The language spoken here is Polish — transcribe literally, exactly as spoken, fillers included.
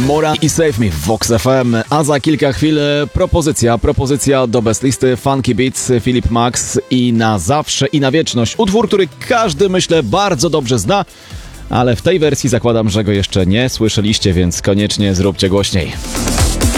Mora i Save Me w Vox F M, a za kilka chwil propozycja, propozycja do Best Listy Funky Beats, Philip Max i Na Zawsze i Na Wieczność. Utwór, który każdy, myślę, bardzo dobrze zna, ale w tej wersji zakładam, że go jeszcze nie słyszeliście, więc koniecznie zróbcie głośniej.